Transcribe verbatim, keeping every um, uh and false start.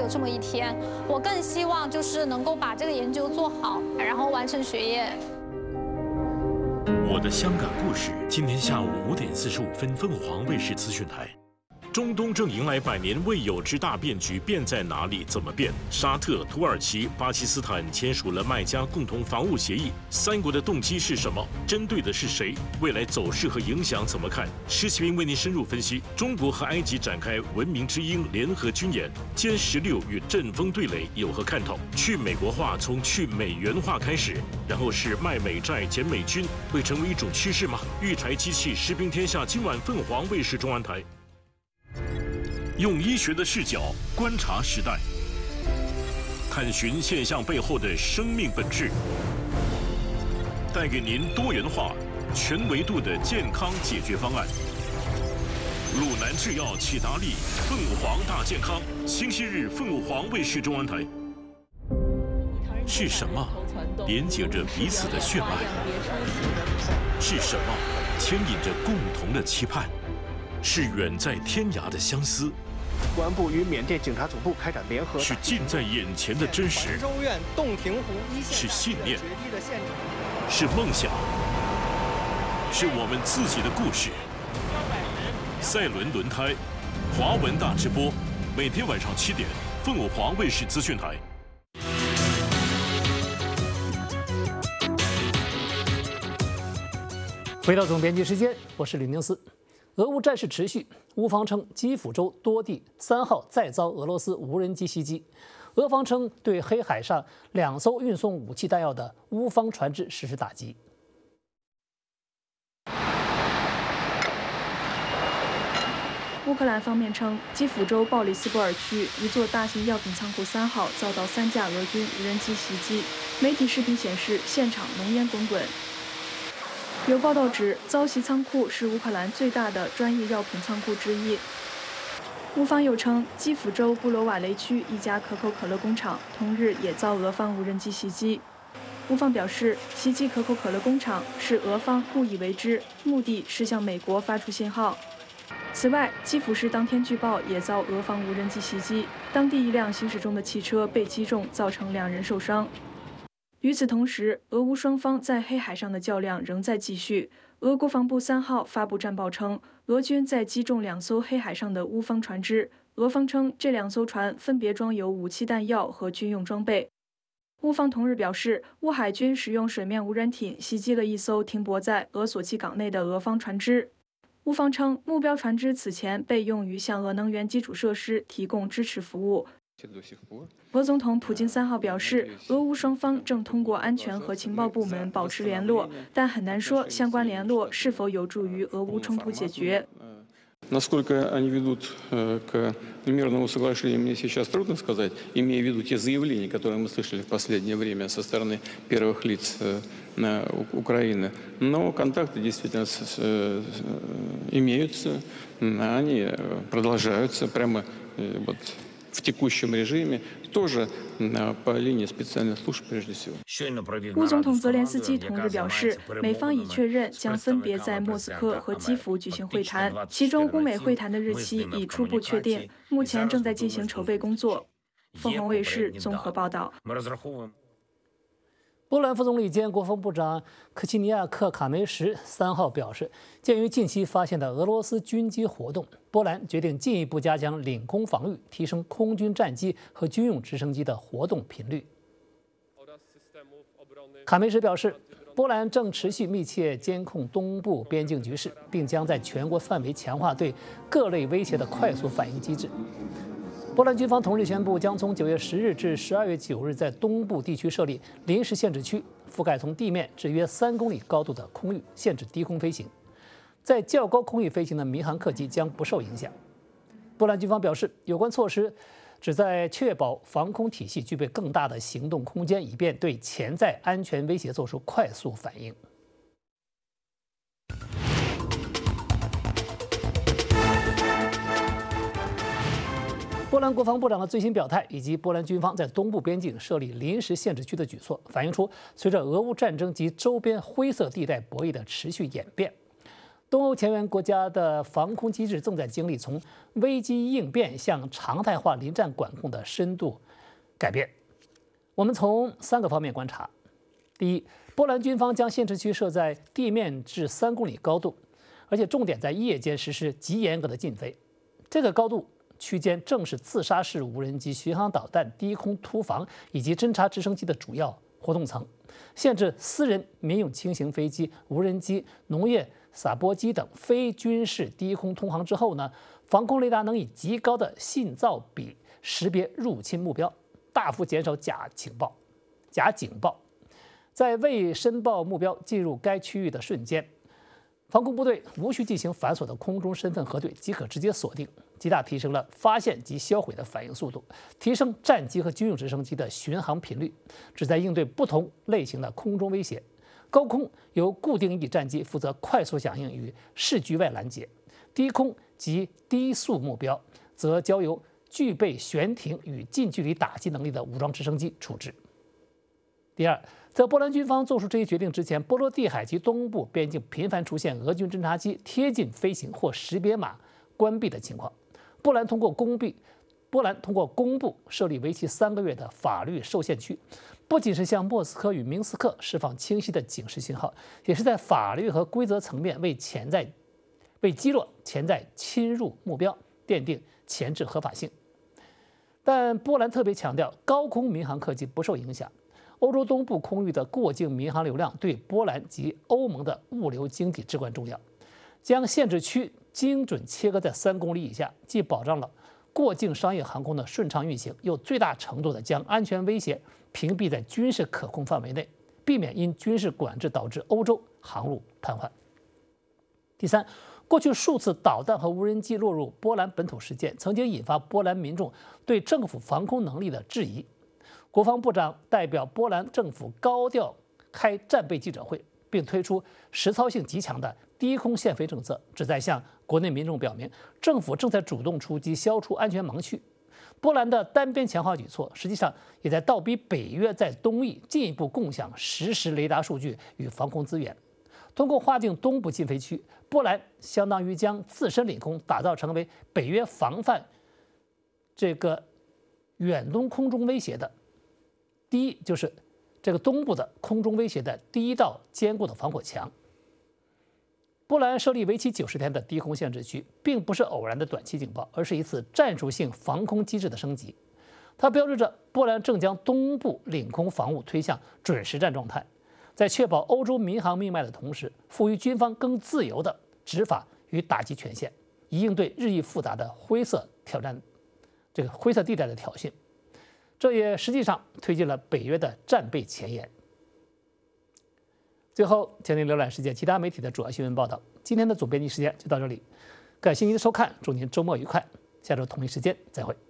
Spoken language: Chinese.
这么一天。我更希望就是能够把这个研究做好，然后完成学业。 我的香港故事，今天下午五点四十五分，凤凰卫视资讯台。中东正迎来百年未有之大变局，变在哪里？怎么变？沙特、土耳其、巴基斯坦签署了麦加共同防务协议，三国的动机是什么？针对的是谁？未来走势和影响怎么看？施启明为您深入分析。中国和埃及展开文明之鹰联合军演，歼十六与阵风对垒有何看头？去美国化从去美元化开始，然后是卖美债减美军，会成为一种趋势吗？御柴机器食兵天下，今晚凤凰卫视中安台。用医学的视角观察时代，探寻现象背后的生命本质，带给您多元化、全维度的健康解决方案。鲁南制药启达利凤凰大健康，星期日凤凰卫视中安台。是什么连接着彼此的血脉？是什么牵引着共同的期盼？是远在天涯的相思。 公安部与缅甸警察总部开展联合， 是近在眼前的真实， 州院洞庭湖一线是信念，是梦想，是我们自己的故事。赛伦轮胎，华文大直播，每天晚上七点，凤凰卫视资讯台。 回到总编辑时间，我是吕宁思。俄乌战事持续，乌方称基辅州多地三号再遭俄罗斯无人机袭击，俄方称对黑海上两艘运送武器弹药的乌方船只实施打击。 乌克兰方面称，基辅州鲍里斯波尔区一座大型药品仓库三号遭到三架俄军无人机袭击，媒体视频显示现场浓烟滚滚。有报道指，遭袭仓库是乌克兰最大的专业药品仓库之一。乌方又称，基辅州布罗瓦雷区一家可口可乐工厂同日也遭俄方无人机袭击。乌方表示，袭击可口可乐工厂是俄方故意为之，目的是向美国发出信号。此外，基辅市当天据报也遭俄方无人机袭击，当地一辆行驶中的汽车被击中，造成两人受伤。与此同时，俄乌双方在黑海上的较量仍在继续。俄国防部三号发布战报称，俄军在击中两艘黑海上的乌方船只。俄方称，这两艘船分别装有武器弹药和军用装备。乌方同日表示，乌海军使用水面无人艇袭击了一艘停泊在俄索契港内的俄方船只。乌方称，目标船只此前被用于向俄能源基础设施提供支持服务。俄总统普京三号表示，俄乌双方正通过安全和情报部门保持联络，但很难说相关联络是否有助于俄乌冲突解决。 Насколько они ведут к мирному соглашению, мне сейчас трудно сказать, имея в виду те заявления, которые мы слышали в последнее время со стороны первых лиц Украины. Но контакты действительно имеются, они продолжаются прямо вот в текущем режиме, тоже по линии специальных служб прежде всего. 乌总统泽连斯基同日表示，美方已确认将分别在莫斯科和基辅举行会谈，其中乌美会谈的日期已初步确定，目前正在进行筹备工作。凤凰卫视综合报道。 波兰副总理兼国防部长科齐尼亚克·卡梅什三号表示，鉴于近期发现的俄罗斯军机活动，波兰决定进一步加强领空防御，提升空军战机和军用直升机的活动频率。卡梅什表示，波兰正持续密切监控东部边境局势，并将在全国范围强化对各类威胁的快速反应机制。波兰军方同日宣布，将从九月十日至十二月九日在东部地区设立临时限制区，覆盖从地面至约三公里高度的空域，限制低空飞行。在较高空域飞行的民航客机将不受影响。波兰军方表示，有关措施旨在确保防空体系具备更大的行动空间，以便对潜在安全威胁做出快速反应。波兰国防部长的最新表态，以及波兰军方在东部边境设立临时限制区的举措，反映出随着俄乌战争及周边灰色地带博弈的持续演变， 东欧前沿国家的防空机制正在经历从危机应变向常态化临战管控的深度改变。我们从三个方面观察：第一，波兰军方将限制区设在地面至三公里高度，而且重点在夜间实施极严格的禁飞。这个高度区间正是自杀式无人机、巡航导弹、低空突防以及侦察直升机的主要活动层。限制私人、民用轻型飞机、无人机、农业撒播机等非军事低空通航之后呢，防空雷达能以极高的信噪比识别入侵目标，大幅减少假情报、假警报。在未申报目标进入该区域的瞬间，防空部队无需进行繁琐的空中身份核对，即可直接锁定，极大提升了发现及销毁的反应速度，提升战机和军用直升机的巡航频率，旨在应对不同类型的空中威胁。高空由固定翼战机负责快速响应与视距外拦截，低空及低速目标则交由具备悬停与近距离打击能力的武装直升机处置。第二，在波兰军方做出这一决定之前，波罗的海及东部边境频繁出现俄军侦察机贴近飞行或识别码关闭的情况。波兰通过公闭，波兰通过公布设立为期三个月的法律受限区，不仅是向莫斯科与明斯克释放清晰的警示信号，也是在法律和规则层面为潜在、为击落潜在侵入目标奠定前置合法性。但波兰特别强调，高空民航客机不受影响。欧洲东部空域的过境民航流量对波兰及欧盟的物流经济至关重要。将限制区精准切割在三公里以下，既保障了过境商业航空的顺畅运行，又最大程度地将安全威胁屏蔽在军事可控范围内，避免因军事管制导致欧洲航路瘫痪。第三，过去数次导弹和无人机落入波兰本土事件，曾经引发波兰民众对政府防空能力的质疑。国防部长代表波兰政府高调开战备记者会，并推出实操性极强的低空限飞政策，旨在向国内民众表明，政府正在主动出击，消除安全盲区。波兰的单边强化举措，实际上也在倒逼北约在东翼进一步共享实时雷达数据与防空资源。通过划定东部禁飞区，波兰相当于将自身领空打造成为北约防范这个远东空中威胁的第一，就是这个东部的空中威胁的第一道坚固的防火墙。波兰设立为期九十天的低空限制区，并不是偶然的短期警报，而是一次战术性防空机制的升级。它标志着波兰正将东部领空防务推向准实战状态，在确保欧洲民航命脉的同时，赋予军方更自由的执法与打击权限，以应对日益复杂的灰色挑战，这个灰色地带的挑衅。这也实际上推进了北约的战备前沿。最后，请您浏览世界其他媒体的主要新闻报道。今天的总编辑时间就到这里，感谢您的收看，祝您周末愉快，下周同一时间再会。